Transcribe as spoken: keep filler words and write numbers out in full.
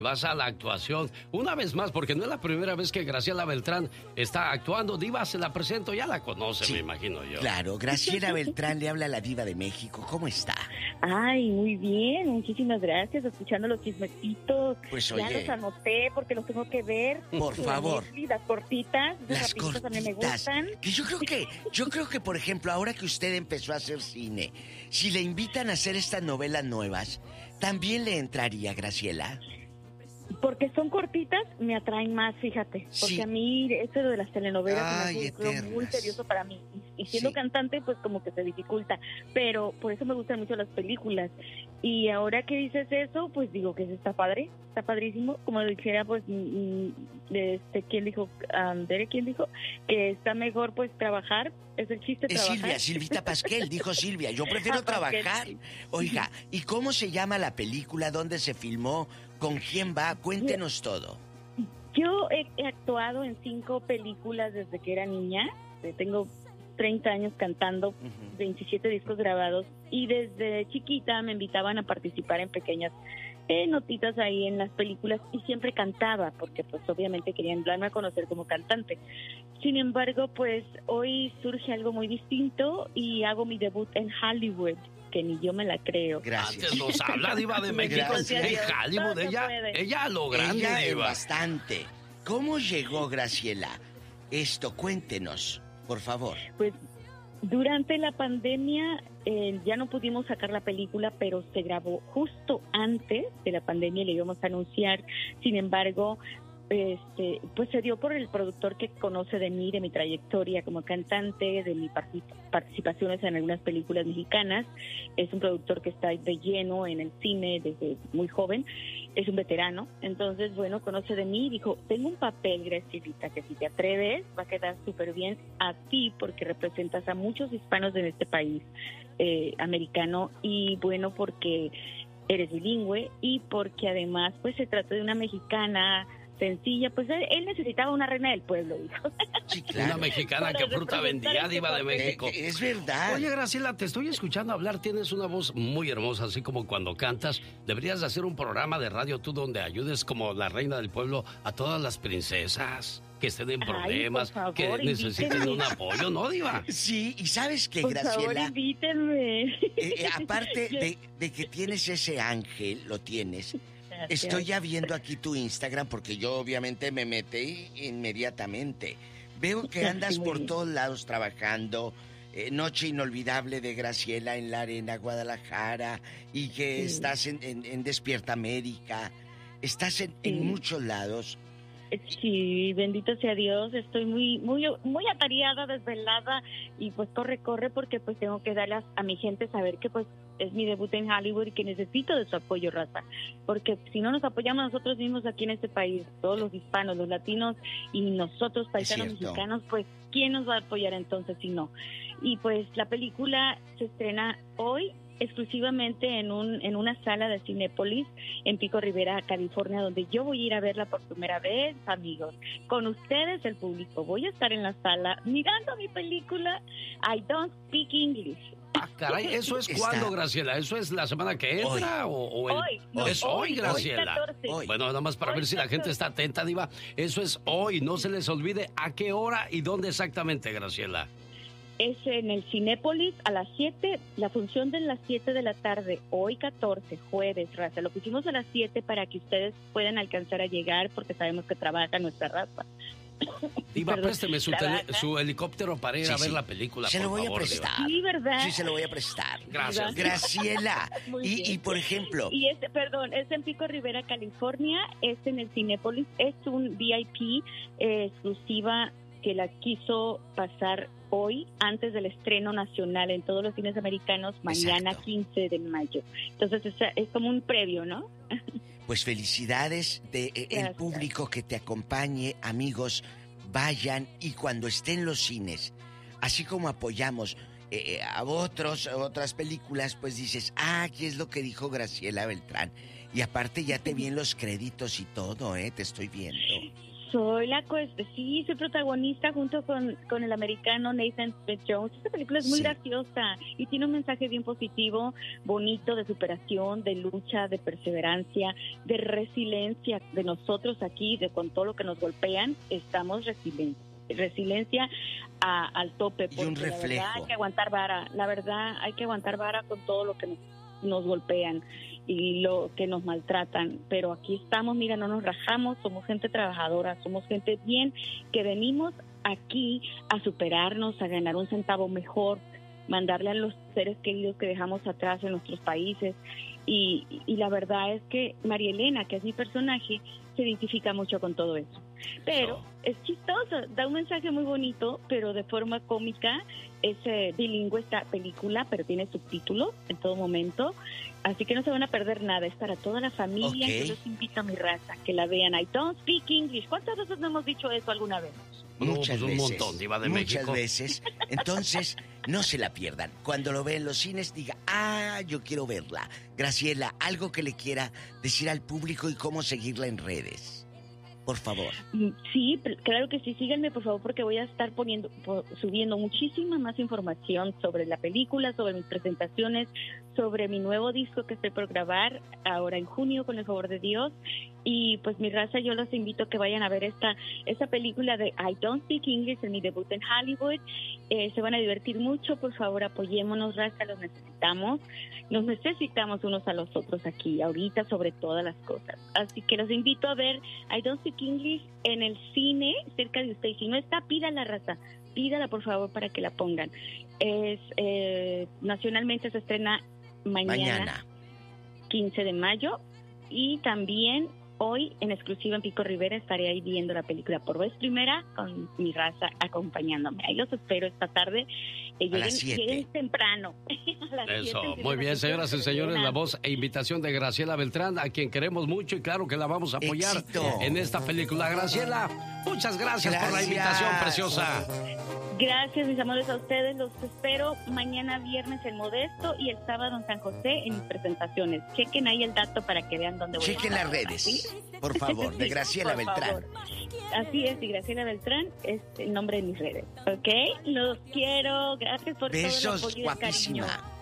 Vas a la actuación, una vez más, porque no es la primera vez que Graciela Beltrán está actuando. Diva, se la presento, ya la conoce, sí, me imagino yo. Claro, Graciela Beltrán le habla a la Diva de México. ¿Cómo está? Ay, muy bien, muchísimas gracias, escuchando los chismecitos. Pues ya oye, los anoté porque los tengo que ver. Por favor. Y las cortitas, las cortitas. A mí me gustan. Que yo creo que, yo creo que, por ejemplo, ahora que usted empezó a hacer cine, si le invitan a hacer estas novelas nuevas, ¿también le entraría, Graciela? Porque son cortitas, me atraen más, fíjate. Porque sí. A mí eso de las telenovelas Ay, es muy tedioso para mí. Y, y siendo sí. cantante, pues como que se dificulta. Pero por eso me gustan mucho las películas. Y ahora que dices eso, pues digo que está padre, está padrísimo. Como dijera, pues, este, ¿quién dijo? Andere, ¿quién dijo? Que está mejor, pues, trabajar. Es el chiste es trabajar. Silvia, Silvita Pasquel, dijo Silvia. Yo prefiero ah, trabajar. Pasquel. Oiga, ¿y cómo se llama la película? ¿Dónde se filmó? ¿Con quién va? Cuéntenos yo, todo. Yo he, he actuado en cinco películas desde que era niña. Tengo treinta años cantando, uh-huh. veintisiete discos grabados. Y desde chiquita me invitaban a participar en pequeñas eh, notitas ahí en las películas. Y siempre cantaba, porque pues obviamente querían darme a conocer como cantante. Sin embargo, pues hoy surge algo muy distinto y hago mi debut en Hollywood, que ni yo me la creo. Gracias. Antes nos habla, Diva de México. En Hollywood, ella, ella lo grande, ella Diva. Bastante. ¿Cómo llegó, Graciela? Esto, cuéntenos, por favor. Pues durante la pandemia eh, ya no pudimos sacar la película, pero se grabó justo antes de la pandemia, le íbamos a anunciar. Sin embargo, Este, pues se dio por el productor que conoce de mí, de mi trayectoria como cantante, de mis participaciones en algunas películas mexicanas. Es un productor que está de lleno en el cine desde muy joven, es un veterano. Entonces, bueno, conoce de mí y dijo, tengo un papel, Gracielita, que si te atreves va a quedar súper bien a ti porque representas a muchos hispanos en este país eh, americano y bueno, porque eres bilingüe y porque además pues se trata de una mexicana sencilla, pues él, él necesitaba una reina del pueblo, hijo. Sí, claro. Una mexicana que fruta vendía, Diva de México. Es, es verdad. Oye, Graciela, te estoy escuchando hablar, tienes una voz muy hermosa, así como cuando cantas. Deberías de hacer un programa de radio tú donde ayudes como la reina del pueblo a todas las princesas que estén en problemas, Ay, favor, que necesiten invítenme. Un apoyo, ¿no, Diva? Sí, y ¿sabes qué, por Graciela? Por favor, invítenme. Eh, eh, aparte de, de que tienes ese ángel, lo tienes... Gracias. Estoy ya viendo aquí tu Instagram porque yo obviamente me metí inmediatamente. Veo que andas sí, por bien. Todos lados trabajando. Eh, Noche Inolvidable de Graciela en la Arena, Guadalajara. Y que sí. estás en, en, en Despierta América. Estás en, sí. en muchos lados. Sí, bendito sea Dios. Estoy muy muy muy atareada, desvelada. Y pues corre, corre porque pues tengo que darle a, a mi gente saber que pues es mi debut en Hollywood y que necesito de su apoyo, raza. Porque si no nos apoyamos nosotros mismos aquí en este país, todos los hispanos, los latinos y nosotros, paisanos mexicanos, pues, ¿quién nos va a apoyar entonces si no? Y pues la película se estrena hoy exclusivamente en un en una sala de Cinépolis en Pico Rivera, California, donde yo voy a ir a verla por primera vez, amigos. Con ustedes, el público. Voy a estar en la sala mirando mi película I Don't Speak English. Ah, caray, ¿eso es cuándo, Graciela? ¿Eso es la semana que entra? Hoy. O, o el... hoy no, ¿Es hoy, hoy Graciela? Hoy, hoy. Bueno, nada más para hoy ver si la gente está atenta, Diva. Eso es hoy, no se les olvide a qué hora y dónde exactamente, Graciela. Es en el Cinépolis a las siete, la función de las siete de la tarde, hoy catorce, jueves, raza. Lo pusimos a las siete para que ustedes puedan alcanzar a llegar porque sabemos que trabaja nuestra raza. Diva, présteme su, tele, su helicóptero para ir sí, a ver sí. la película, se por lo voy favor, a prestar. Diva. Sí, ¿verdad? Sí, se lo voy a prestar. Gracias. Graciela. y, y, por ejemplo... Y este, perdón, es en Pico Rivera, California, es en el Cinépolis, es un V I P eh, exclusiva que la quiso pasar hoy, antes del estreno nacional en todos los cines americanos, mañana Exacto. quince de mayo. Entonces es, es como un previo, ¿no? Pues felicidades de eh, el público que te acompañe, amigos, vayan y cuando estén los cines, así como apoyamos eh, a otros, a otras películas, pues dices, ah, aquí es lo que dijo Graciela Beltrán. Y aparte ya te vi en los créditos y todo, ¿eh? Te estoy viendo. Soy la cuesta, sí, soy protagonista junto con, con el americano Nathan Jones. Esta película es muy sí. graciosa y tiene un mensaje bien positivo, bonito, de superación, de lucha, de perseverancia, de resiliencia de nosotros aquí, de con todo lo que nos golpean, estamos resilientes. Resiliencia a, al tope, porque y un reflejo. La verdad hay que aguantar vara, la verdad hay que aguantar vara con todo lo que nos, nos golpean y lo que nos maltratan, pero aquí estamos, mira, no nos rajamos, somos gente trabajadora, somos gente bien, que venimos aquí a superarnos, a ganar un centavo mejor, mandarle a los seres queridos que dejamos atrás en nuestros países, y, y la verdad es que María Elena, que es mi personaje, se identifica mucho con todo eso. Pero oh. es chistoso, da un mensaje muy bonito, pero de forma cómica. Es eh, bilingüe esta película, pero tiene subtítulos en todo momento. Así que no se van a perder nada, es para toda la familia. Okay. Yo los invito a mi raza, que la vean. I don't speak English. ¿Cuántas veces no hemos dicho eso alguna vez? Muchas no, pues un veces. montón, Diva de Muchas México. veces. Entonces, no se la pierdan. Cuando lo vean en los cines, diga, ah, yo quiero verla. Graciela, algo que le quiera decir al público y cómo seguirla en redes. Por favor. Sí, claro que sí, síganme por favor, porque voy a estar poniendo, subiendo muchísima más información sobre la película, sobre mis presentaciones, sobre mi nuevo disco que estoy por grabar ahora en junio, con el favor de Dios. Y pues mi raza, yo los invito a que vayan a ver esta, esta película de I Don't Speak English, en mi debut en Hollywood. Eh, se van a divertir mucho, por favor apoyémonos, raza, los necesitamos. Nos necesitamos unos a los otros aquí, ahorita, sobre todas las cosas. Así que los invito a ver I Don't Speak English en el cine cerca de usted. Y si no está, pídala, raza, pídala por favor para que la pongan. Es eh, nacionalmente se estrena mañana, mañana, quince de mayo, y también hoy, en exclusiva en Pico Rivera, estaré ahí viendo la película por vez primera con mi raza acompañándome. Ahí los espero esta tarde. Eh, a las siete. Lleguen temprano. Eso, muy bien, señoras y señores, la voz e invitación de Graciela Beltrán, a quien queremos mucho y claro que la vamos a apoyar Éxito. en esta película. Graciela, muchas gracias, gracias por la invitación, preciosa. Gracias, mis amores, a ustedes. Los espero mañana viernes en Modesto y el sábado en San José en mis presentaciones. Chequen ahí el dato para que vean dónde voy Chequen a estar. las redes, ¿sí? Por favor, de sí, Graciela Beltrán. Favor. Así es, y Graciela Beltrán es el nombre de mis redes. ¿Ok? Los quiero. Gracias por Besos, todo el apoyo y el guapísima. cariño.